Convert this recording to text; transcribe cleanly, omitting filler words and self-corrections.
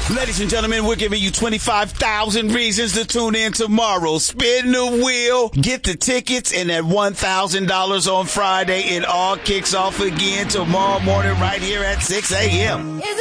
Ladies and gentlemen, we're giving you 25,000 reasons to tune in tomorrow. Spin the wheel, get the tickets, and that $1,000 on Friday. It all kicks off again tomorrow morning right here at 6 a.m.